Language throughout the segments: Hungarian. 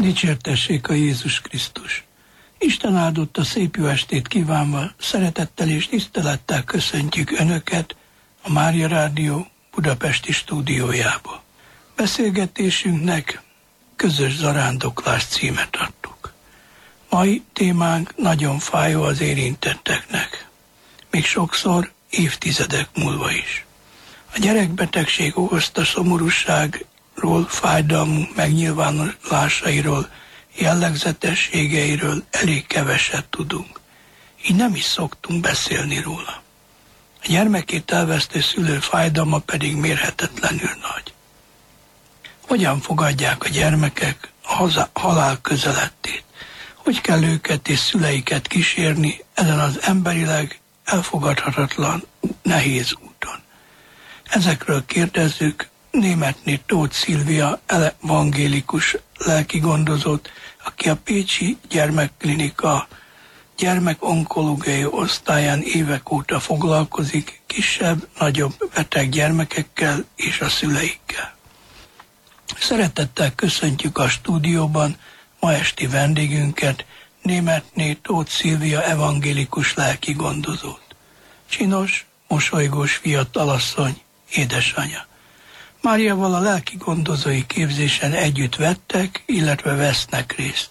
Dicsértessék a Jézus Krisztus! Isten áldotta szép jó estét kívánva, szeretettel és tisztelettel köszöntjük Önöket a Mária Rádió budapesti stúdiójába. Beszélgetésünknek Közös zarándoklás címet adtuk. Mai témánk nagyon fájó az érintetteknek, még sokszor évtizedek múlva is. A gyerekbetegség okozta szomorúságról, fájdalmunk megnyilvánulásairól, jellegzetességeiről elég keveset tudunk. Így nem is szoktunk beszélni róla. A gyermekét elvesztő szülő fájdalma pedig mérhetetlenül nagy. Hogyan fogadják a gyermekek a halál közelettét? Hogy kell őket és szüleiket kísérni ezen az emberileg elfogadhatatlan, nehéz úton? Ezekről kérdezzük Németné Tóth Szilvia evangélikus lelkigondozót, aki a Pécsi Gyermekklinika gyermekonkológiai osztályán évek óta foglalkozik kisebb, nagyobb beteg gyermekekkel és a szüleikkel. Szeretettel köszöntjük a stúdióban ma esti vendégünket, Németné Tóth Szilvia evangélikus lelkigondozót. Csinos, mosolygós fiatalasszony, édesanyja. Máriával a lelkigondozói képzésen együtt vettek, illetve vesznek részt.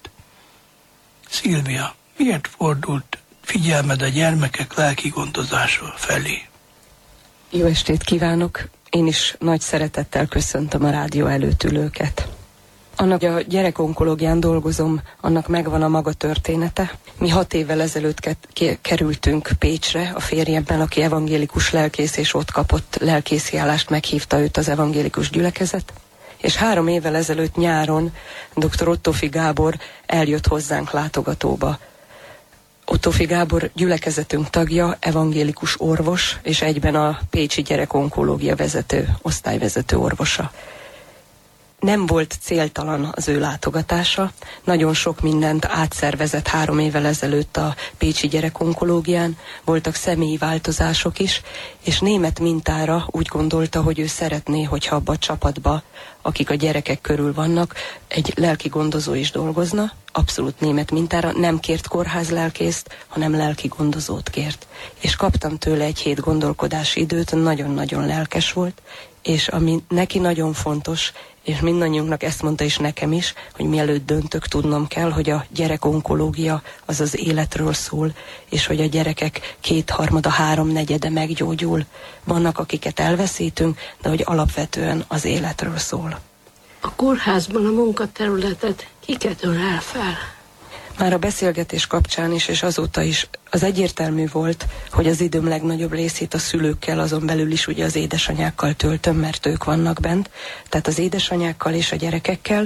Szilvia, miért fordult figyelmed a gyermekek lelkigondozása felé? Jó estét kívánok! Én is nagy szeretettel köszöntöm a rádió előtt ülőket. Annak a gyerekonkológián dolgozom, annak megvan a maga története. Mi 6 évvel ezelőtt kerültünk Pécsre, a férjemmel, aki evangélikus lelkész, és ott kapott lelkészi állást, meghívta őt az evangélikus gyülekezet. És 3 évvel ezelőtt nyáron dr. Ottófi Gábor eljött hozzánk látogatóba. Ottófi Gábor gyülekezetünk tagja, evangélikus orvos, és egyben a Pécsi gyerekonkológia osztályvezető orvosa. Nem volt céltalan az ő látogatása, nagyon sok mindent átszervezett 3 évvel ezelőtt a Pécsi gyerekonkológián, voltak személyi változások is, és német mintára úgy gondolta, hogy ő szeretné, hogyha abba a csapatba, akik a gyerekek körül vannak, egy lelkigondozó is dolgozna, abszolút német mintára, nem kért kórházlelkészt, hanem lelkigondozót kért. És kaptam tőle egy 7 gondolkodási időt, nagyon-nagyon lelkes volt, és ami neki nagyon fontos, és mindannyiunknak ezt mondta is nekem is, hogy mielőtt döntök, tudnom kell, hogy a gyerekonkológia az az életről szól, és hogy a gyerekek 2/3, 3/4 meggyógyul. Vannak, akiket elveszítünk, de hogy alapvetően az életről szól. A kórházban a munkaterületet kiket ölel fel? Már a beszélgetés kapcsán is, és azóta is az egyértelmű volt, hogy az időm legnagyobb részét a szülőkkel, azon belül is ugye az édesanyákkal töltöm, mert ők vannak bent, tehát az édesanyákkal és a gyerekekkel,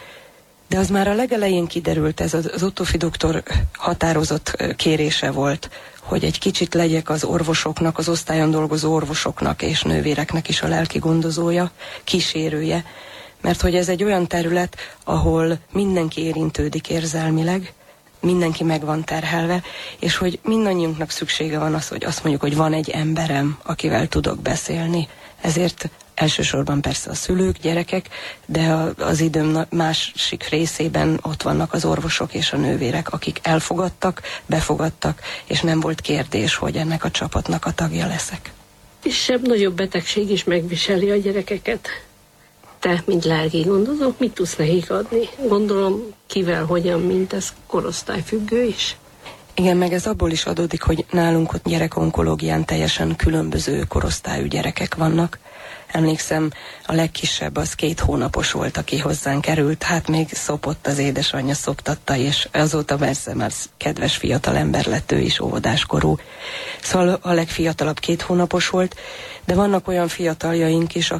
de az már a legelején kiderült, ez az Ottófi doktor határozott kérése volt, hogy egy kicsit legyek az orvosoknak, az osztályon dolgozó orvosoknak és nővéreknek is a lelkigondozója, kísérője, mert hogy ez egy olyan terület, ahol mindenki érintődik érzelmileg, mindenki meg van terhelve, és hogy mindannyiunknak szüksége van az, hogy azt mondjuk, hogy van egy emberem, akivel tudok beszélni. Ezért elsősorban persze a szülők, gyerekek, de az időm másik részében ott vannak az orvosok és a nővérek, akik elfogadtak, befogadtak, és nem volt kérdés, hogy ennek a csapatnak a tagja leszek. Kisebb-nagyobb betegség is megviseli a gyerekeket. Te, mint lelkigondozó, mit tudsz nekik adni? Gondolom, kivel, hogyan, mint ez korosztályfüggő is? Igen, meg ez abból is adódik, hogy nálunk ott gyerekonkológián teljesen különböző korosztályú gyerekek vannak. Emlékszem, a legkisebb az 2 hónapos volt, aki hozzánk került, hát még szopott az édesanyja, szoptatta, és azóta persze már kedves fiatal ember lett ő is, óvodáskorú. Szóval a legfiatalabb 2 hónapos volt, de vannak olyan fiataljaink is,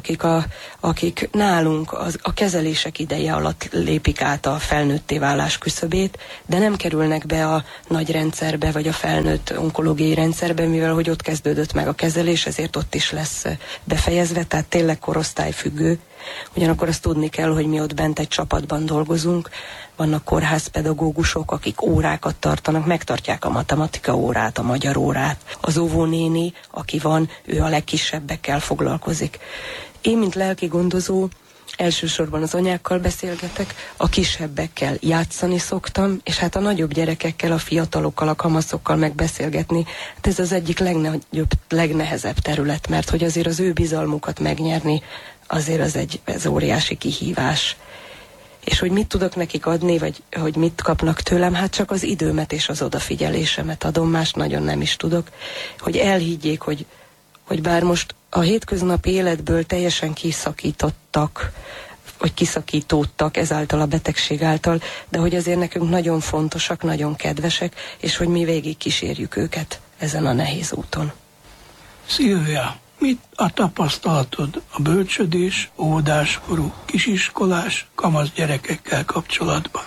akik nálunk a kezelések ideje alatt lépik át a felnőtté válás küszöbét, de nem kerülnek be a nagy rendszerbe, vagy a felnőtt onkológiai rendszerbe, mivel hogy ott kezdődött meg a kezelés, ezért ott is lesz befejezve, tehát tényleg korosztályfüggő. Ugyanakkor azt tudni kell, hogy mi ott bent egy csapatban dolgozunk, vannak kórházpedagógusok, akik órákat tartanak, megtartják a matematika órát, a magyar órát. Az óvónéni, aki van, ő a legkisebbekkel foglalkozik. Én, mint lelkigondozó, elsősorban az anyákkal beszélgetek, a kisebbekkel játszani szoktam, és hát a nagyobb gyerekekkel, a fiatalokkal, a kamaszokkal megbeszélgetni. Hát ez az egyik legnehezebb terület, mert hogy azért az ő bizalmukat megnyerni, azért ez óriási kihívás. És hogy mit tudok nekik adni, vagy hogy mit kapnak tőlem, hát csak az időmet és az odafigyelésemet adom, más nagyon nem is tudok. Hogy elhiggyék, hogy bár most a hétköznapi életből teljesen kiszakítottak, vagy kiszakítódtak ezáltal a betegség által, de hogy azért nekünk nagyon fontosak, nagyon kedvesek, és hogy mi végig kísérjük őket ezen a nehéz úton. Szilvia, mit a tapasztalatod a bölcsödés, óvodáskorú, kisiskolás, kamasz gyerekekkel kapcsolatban?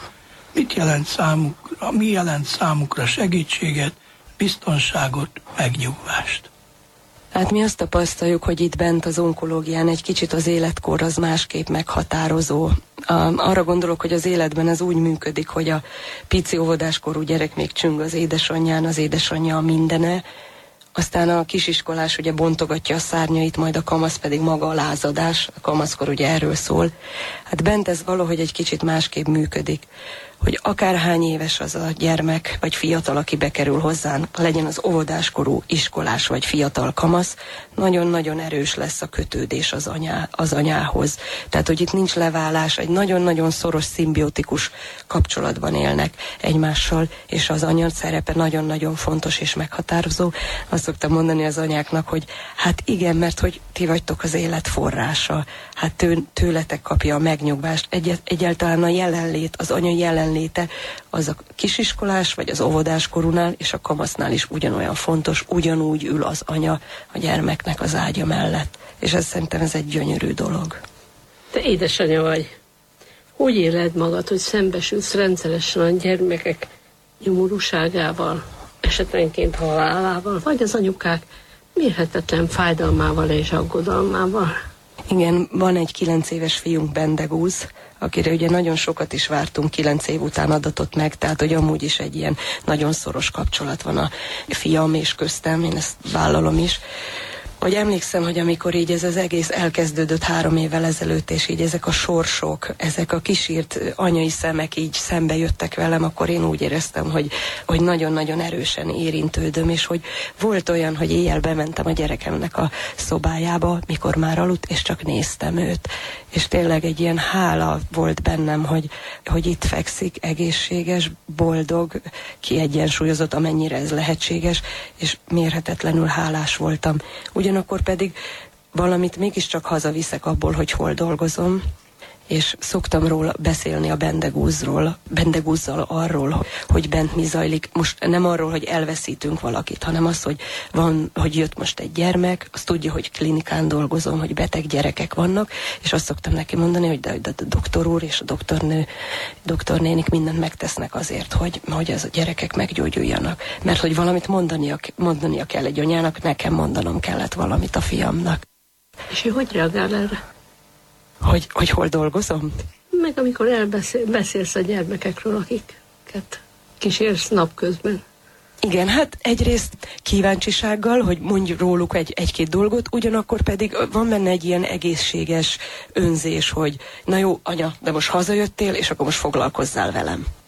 Mi jelent számukra segítséget, biztonságot, megnyugvást? Hát mi azt tapasztaljuk, hogy itt bent az onkológián egy kicsit az életkor az másképp meghatározó. Arra gondolok, hogy az életben ez úgy működik, hogy a pici óvodáskorú gyerek még csüng az édesanyján, az édesanyja a mindene, aztán a kisiskolás ugye bontogatja a szárnyait, majd a kamasz pedig maga a lázadás, a kamaszkor ugye erről szól. Hát bent ez valahogy egy kicsit másképp működik, hogy akárhány éves az a gyermek, vagy fiatal, aki bekerül hozzánk, legyen az óvodáskorú, iskolás, vagy fiatal kamasz, nagyon-nagyon erős lesz a kötődés az anyához. Tehát, hogy itt nincs leválás, egy nagyon-nagyon szoros, szimbiotikus kapcsolatban élnek egymással, és az anya szerepe nagyon-nagyon fontos és meghatározó. Azt szoktam mondani az anyáknak, hogy hát igen, mert hogy ti vagytok az élet forrása, hát tőletek kapja a megnyugvást. Egyáltalán a jelenlét, az anya jelenléte, az a kisiskolás, vagy az óvodáskorúnál és a kamasznál is ugyanolyan fontos, ugyanúgy ül az anya a gyermeknek az ágya mellett. És szerintem ez egy gyönyörű dolog. Te édesanya vagy. Hogy éled magad, hogy szembesülsz rendszeresen a gyermekek nyomorúságával, esetenként halálával, vagy az anyukák mérhetetlen fájdalmával és aggodalmával? Igen, van egy 9 éves fiunk, Bendegúz, akire ugye nagyon sokat is vártunk, 9 év után adatott meg, tehát hogy amúgy is egy ilyen nagyon szoros kapcsolat van a fiam és köztem, én ezt vállalom is. Hogy emlékszem, hogy amikor így ez az egész elkezdődött 3 évvel ezelőtt, és így ezek a sorsok, ezek a kisírt anyai szemek így szembe jöttek velem, akkor én úgy éreztem, hogy nagyon-nagyon erősen érintődöm, és hogy volt olyan, hogy éjjel bementem a gyerekemnek a szobájába, mikor már aludt, és csak néztem őt. És tényleg egy ilyen hála volt bennem, hogy itt fekszik, egészséges, boldog, kiegyensúlyozott, amennyire ez lehetséges, és mérhetetlenül hálás voltam. Ugyanakkor pedig valamit mégiscsak hazaviszek abból, hogy hol dolgozom, és szoktam róla beszélni a Bendegúzzal arról, hogy bent mi zajlik. Most nem arról, hogy elveszítünk valakit, hanem az, hogy jött most egy gyermek, azt tudja, hogy klinikán dolgozom, hogy beteg gyerekek vannak, és azt szoktam neki mondani, hogy de a doktor úr és a doktornénik mindent megtesznek azért, hogy ez a gyerekek meggyógyuljanak. Mert hogy valamit mondania kell egy anyának, nekem mondanom kellett valamit a fiamnak. És ő hogy reagál erre? Hogy hol dolgozom? Meg amikor beszélsz a gyermekekről, akiket kísérsz napközben. Igen, hát egyrészt kíváncsisággal, hogy mondj róluk egy-két dolgot, ugyanakkor pedig van benne egy ilyen egészséges önzés, hogy na jó, anya, de most hazajöttél, és akkor most foglalkozzál velem.